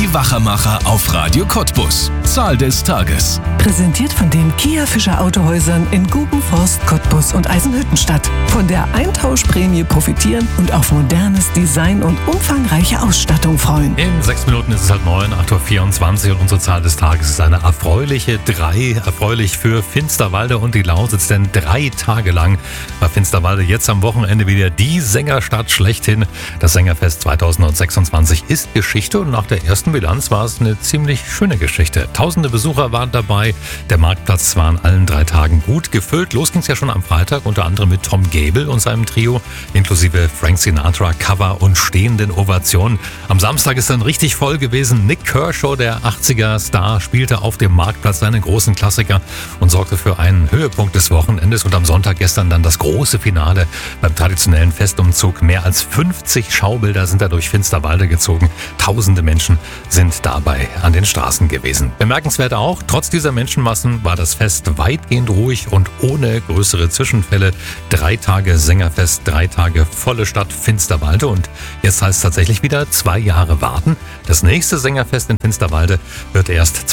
Die Wachermacher auf Radio Cottbus. Zahl des Tages. Präsentiert von den Kia Fischer Autohäusern in Gubenforst, Cottbus und Eisenhüttenstadt. Von der Eintauschprämie profitieren und auf modernes Design und umfangreiche Ausstattung freuen. In 6 Minuten ist es halt 9, 8.24 Uhr und unsere Zahl des Tages ist eine erfreuliche 3. Erfreulich für Finsterwalde und die Lausitz, denn 3 Tage lang war Finsterwalde jetzt am Wochenende wieder die Sängerstadt schlechthin. Das Sängerfest 2026 ist Geschichte und nach der ersten Bilanz war es eine ziemlich schöne Geschichte. Tausende Besucher waren dabei, der Marktplatz war an allen 3 Tagen gut gefüllt. Los ging es ja schon am Freitag, unter anderem mit Tom Gable und seinem Trio, inklusive Frank Sinatra, Cover und stehenden Ovationen. Am Samstag ist dann richtig voll gewesen. Nik Kershaw, der 80er-Star, spielte auf dem Marktplatz seinen großen Klassiker und sorgte für einen Höhepunkt des Wochenendes. Und am Sonntag gestern dann das große Finale beim traditionellen Festumzug. Mehr als 50 Schaubilder sind da durch Finsterwalde gezogen. Tausende Menschen sind dabei an den Straßen gewesen. Bemerkenswert auch, trotz dieser Menschenmassen war das Fest weitgehend ruhig und ohne größere Zwischenfälle. 3 Tage Sängerfest, 3 Tage volle Stadt Finsterwalde und jetzt heißt es tatsächlich wieder 2 Jahre warten. Das nächste Sängerfest in Finsterwalde wird erst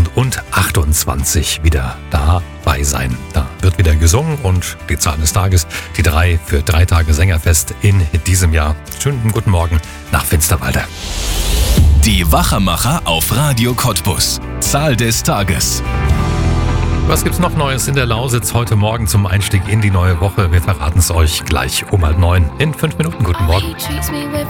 2028 wieder dabei sein. Da wird wieder gesungen und die Zahl des Tages, die 3 für 3 Tage Sängerfest in diesem Jahr. Schönen guten Morgen nach Finsterwalde. Die Wachermacher auf Radio Cottbus. Zahl des Tages. Was gibt's noch Neues in der Lausitz heute Morgen zum Einstieg in die neue Woche? Wir verraten es euch gleich um 8:30. In 5 Minuten. Guten Morgen.